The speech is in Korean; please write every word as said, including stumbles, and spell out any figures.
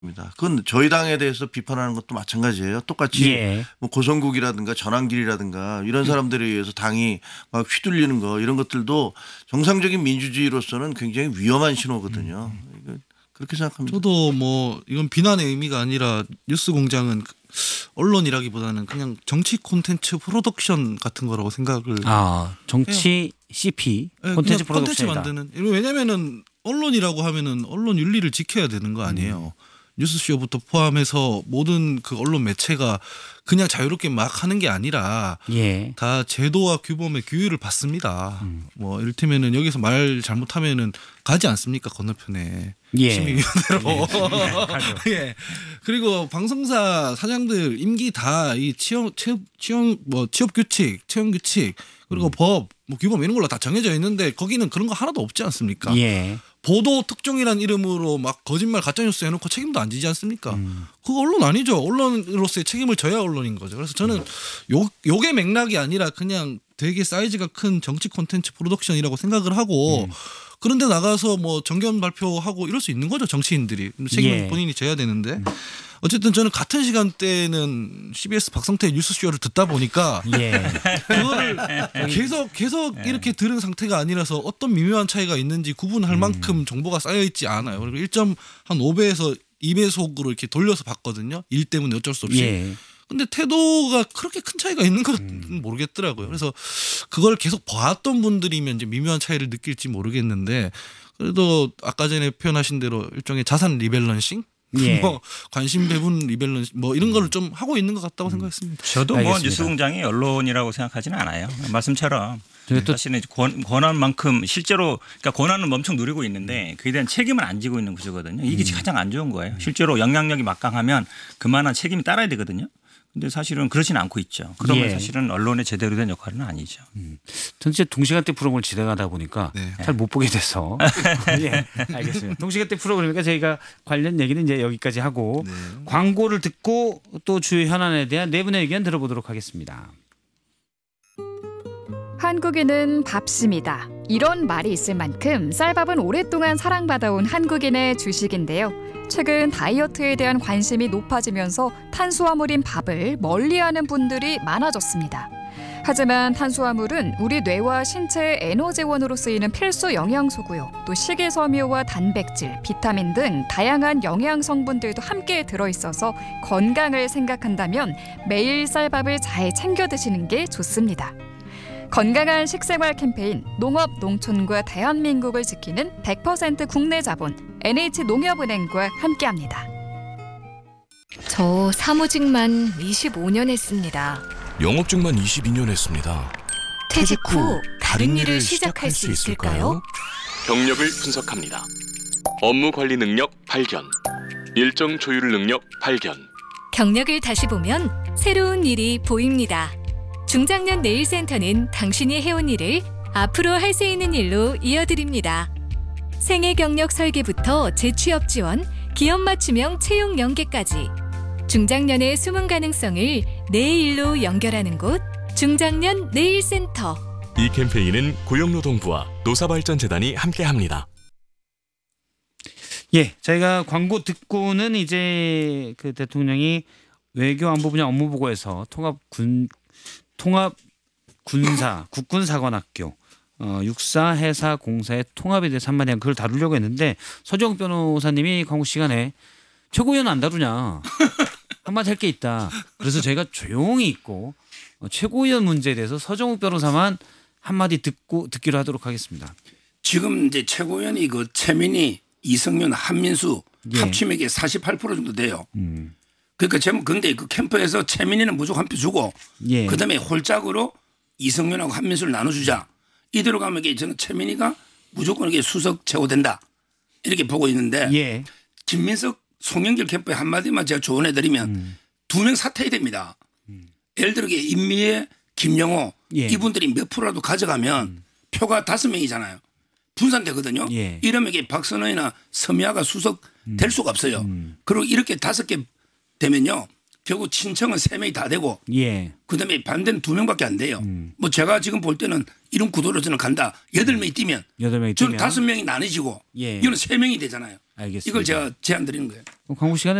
입니다. 그건 저희 당에 대해서 비판하는 것도 마찬가지예요. 똑같이 예. 뭐 고성국이라든가 전환길이라든가 이런 사람들에 의해서 당이 막 휘둘리는 거 이런 것들도 정상적인 민주주의로서는 굉장히 위험한 신호거든요. 이거 그렇게 생각합니다. 저도 뭐 이건 비난의 의미가 아니라 뉴스공장은 언론이라기보다는 그냥 정치 콘텐츠 프로덕션 같은 거라고 생각을. 아 정치 씨피 네, 콘텐츠 그냥 콘텐츠 프로덕션이다. 만드는. 왜냐면은 언론이라고 하면은 언론 윤리를 지켜야 되는 거 아니에요. 음. 뉴스쇼부터 포함해서 모든 그 언론 매체가 그냥 자유롭게 막 하는 게 아니라 예. 다 제도와 규범의 규율을 받습니다. 음. 뭐 이를테면은 여기서 말 잘못하면은 가지 않습니까 건너편에 예. 심의위원회로. 예. 예. 그리고 방송사 사장들 임기 다 이 취업 취업 취업 뭐 취업 규칙, 채용 규칙 그리고 음. 법, 뭐 규범 이런 걸로 다 정해져 있는데 거기는 그런 거 하나도 없지 않습니까? 예. 보도 특종이라는 이름으로 막 거짓말 가짜뉴스 해놓고 책임도 안 지지 않습니까? 음. 그거 언론 아니죠. 언론으로서의 책임을 져야 언론인 거죠. 그래서 저는 요, 요게 맥락이 아니라 그냥 되게 사이즈가 큰 정치 콘텐츠 프로덕션이라고 생각을 하고 음. 그런데 나가서 뭐 정견 발표하고 이럴 수 있는 거죠. 정치인들이. 책임을 예. 본인이 져야 되는데. 음. 어쨌든 저는 같은 시간대는 씨비에스 박성태 뉴스쇼를 듣다 보니까 예. 그거를 계속 계속 이렇게 들은 상태가 아니라서 어떤 미묘한 차이가 있는지 구분할 만큼 정보가 쌓여 있지 않아요. 그리고 일 점 오 배에서 이 배속으로 이렇게 돌려서 봤거든요. 일 때문에 어쩔 수 없이. 예. 근데 태도가 그렇게 큰 차이가 있는 건 모르겠더라고요. 그래서 그걸 계속 봐왔던 분들이면 이제 미묘한 차이를 느낄지 모르겠는데 그래도 아까 전에 표현하신 대로 일종의 자산 리밸런싱? 예. 뭐 관심 배분 리밸런싱 뭐 이런 거를 좀 하고 있는 것 같다고 생각했습니다. 저도 알겠습니다. 뭐 뉴스공장이 언론이라고 생각하지는 않아요. 말씀처럼 또 사실은 권, 권한만큼 실제로 그러니까 권한은 엄청 누리고 있는데 그에 대한 책임을 안 지고 있는 구조거든요. 이게 음. 가장 안 좋은 거예요. 실제로 영향력이 막강하면 그만한 책임이 따라야 되거든요. 근데 사실은 그렇지는 않고 있죠. 그러면 예. 사실은 언론의 제대로 된 역할은 아니죠. 전 진짜 동시간대 프로그램을 진행하다 보니까 네. 잘 못 보게 돼서. 예, 알겠습니다. 동시간대 프로그램이니까 저희가 관련 얘기는 이제 여기까지 하고 네. 광고를 듣고 또 주요 현안에 대한 네 분의 의견 들어보도록 하겠습니다. 한국인은 밥심이다. 이런 말이 있을 만큼 쌀밥은 오랫동안 사랑받아온 한국인의 주식인데요. 최근 다이어트에 대한 관심이 높아지면서 탄수화물인 밥을 멀리하는 분들이 많아졌습니다. 하지만 탄수화물은 우리 뇌와 신체의 에너지원으로 쓰이는 필수 영양소고요. 또 식이섬유와 단백질, 비타민 등 다양한 영양 성분들도 함께 들어있어서 건강을 생각한다면 매일 쌀밥을 잘 챙겨 드시는 게 좋습니다. 건강한 식생활 캠페인 농업 농촌과 대한민국을 지키는 백 퍼센트 국내 자본 엔에이치농협은행과 함께합니다. 저 사무직만 이십오 년 했습니다. 영업직만 이십이 년 했습니다. 퇴직 후 다른 일을 시작할 수 있을까요? 경력을 분석합니다. 업무 관리 능력 발견, 일정 조율 능력 발견. 경력을 다시 보면 새로운 일이 보입니다. 중장년 네일센터는 당신이 해온 일을 앞으로 할 수 있는 일로 이어드립니다. 생애 경력 설계부터 재취업 지원, 기업 맞춤형 채용 연계까지 중장년의 숨은 가능성을 내 일로 연결하는 곳 중장년 네일센터. 이 캠페인은 고용노동부와 노사발전재단이 함께합니다. 예, 저희가 광고 듣고는 이제 그 대통령이 외교안보분야 업무보고에서 통합군 통합 군사 국군사관학교 어, 육사 해사 공사의 통합에 대해서 한마디 한 그걸 다루려고 했는데 서정욱 변호사님이 광고 시간에 최고위원 안 다루냐 한마디 할 게 있다. 그래서 저희가 조용히 있고 어, 최고위원 문제에 대해서 서정욱 변호사만 한마디 듣고 듣기로 하도록 하겠습니다. 지금 이제 최고위원이 그 최민희, 이성윤, 한민수 예. 합치면 이게 사십팔 퍼센트 정도 돼요. 음. 그러니까 제목 근데 그 캠프에서 최민희는 무조건 한 표 주고 예. 그다음에 홀짝으로 이성윤하고 한민수를 나눠주자. 이대로 가면 이게 저는 최민희가 무조건 이게 수석 최고된다 이렇게 보고 있는데 예. 김민석, 송영길 캠프에 한마디만 제가 조언해드리면 음. 두 명 사퇴해야 됩니다. 음. 예를 들어 임미애, 김영호 예. 이분들이 몇 프로라도 가져가면 음. 표가 다섯 명이잖아요. 분산되거든요. 예. 이러면 이게 박선원이나 서미아가 수석 음. 될 수가 없어요. 음. 그리고 이렇게 다섯 개 되면요. 결국 친청은 세 명이 다 되고 예. 그다음에 반대는 두 명밖에 안 돼요. 음. 뭐 제가 지금 볼 때는 이런 구도로 저는 간다. 여덟 명이 뛰면 여덟 명이 저는 뛰면 다섯 명이 나눠지고 예. 이거는 세 명이 되잖아요. 알겠습니다. 이걸 제가 제안 드리는 거예요. 광고 시간에